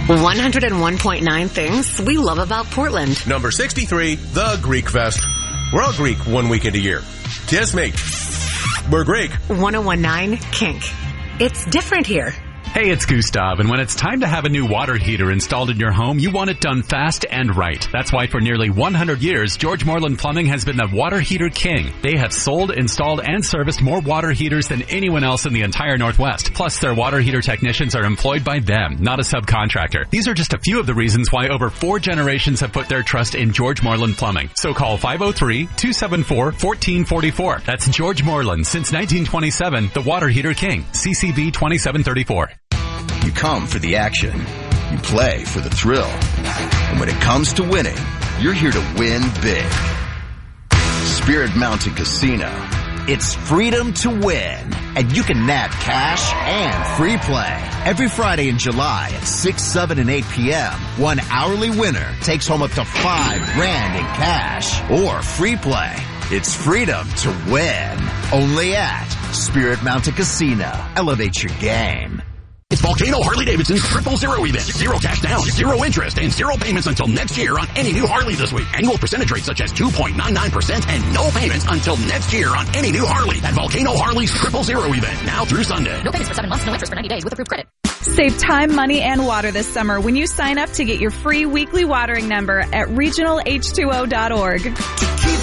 101.9 things we love about Portland. Number 63, the Greek Fest. We're all Greek one weekend a year. Kiss me. We're Greek. 101.9 Kink. It's different here. Hey, it's Gustav, and when it's time to have a new water heater installed in your home, you want it done fast and right. That's why for nearly 100 years, George Moreland Plumbing has been the water heater king. They have sold, installed, and serviced more water heaters than anyone else in the entire Northwest. Plus, their water heater technicians are employed by them, not a subcontractor. These are just a few of the reasons why over 4 generations have put their trust in George Moreland Plumbing. So call 503-274-1444. That's George Moreland since 1927, the water heater king. CCV 2734. You come for the action. You play for the thrill. And when it comes to winning, you're here to win big. Spirit Mountain Casino. It's freedom to win. And you can nab cash and free play. Every Friday in July at 6, 7, and 8 p.m., one hourly winner takes home up to $5,000 in cash or free play. It's freedom to win. Only at Spirit Mountain Casino. Elevate your game. It's Volcano Harley-Davidson's 000 event. 0 cash down, 0 interest, and 0 payments until next year on any new Harley this week. Annual percentage rates such as 2.99% and no payments until next year on any new Harley at Volcano Harley's 000 event, now through Sunday. No payments for 7 months, no interest for 90 days with approved credit. Save time, money, and water this summer when you sign up to get your free weekly watering number at regionalh2o.org.